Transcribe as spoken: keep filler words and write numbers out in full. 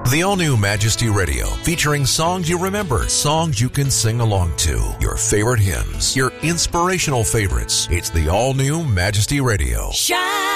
The all-new Majesty Radio, featuring songs you remember, songs you can sing along to, your favorite hymns, your inspirational favorites. It's the all-new Majesty Radio. Shine.